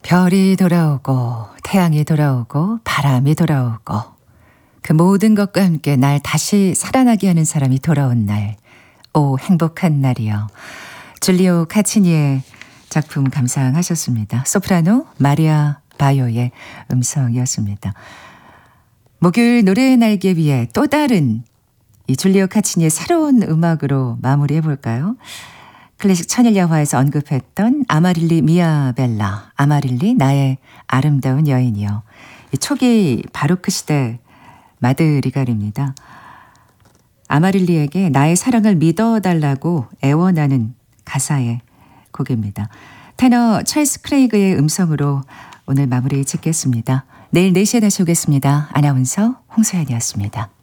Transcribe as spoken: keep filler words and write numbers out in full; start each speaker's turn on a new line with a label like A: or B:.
A: 별이 돌아오고 태양이 돌아오고 바람이 돌아오고 그 모든 것과 함께 날 다시 살아나게 하는 사람이 돌아온 날. 오, 행복한 날이요. 줄리오 카치니의 작품 감상하셨습니다. 소프라노 마리아 바요의 음성이었습니다. 목요일 노래의 날개 위에 또 다른 이 줄리오 카치니의 새로운 음악으로 마무리해 볼까요? 클래식 천일야화에서 언급했던 아마릴리 미아벨라, 아마릴리 나의 아름다운 여인이요. 이 초기 바로크 시대 마드리갈입니다. 아마릴리에게 나의 사랑을 믿어달라고 애원하는 가사의 곡입니다. 테너 찰스 크레이그의 음성으로 오늘 마무리 짓겠습니다. 내일 네 시에 다시 오겠습니다. 아나운서 홍소연이었습니다.